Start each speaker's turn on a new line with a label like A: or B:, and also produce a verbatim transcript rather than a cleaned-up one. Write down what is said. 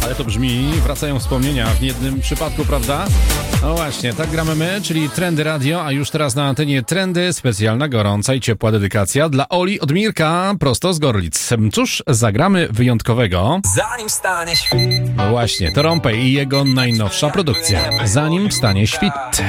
A: Ale to brzmi, wracają wspomnienia w jednym przypadku, prawda? No właśnie, tak gramy my, czyli Trendy Radio, a już teraz na antenie Trendy specjalna, gorąca i ciepła dedykacja dla Oli od Mirka, prosto z Gorlic. Cóż zagramy wyjątkowego?
B: Zanim stanie świt.
A: No właśnie, to Rompej i jego najnowsza produkcja. Zanim stanie świt.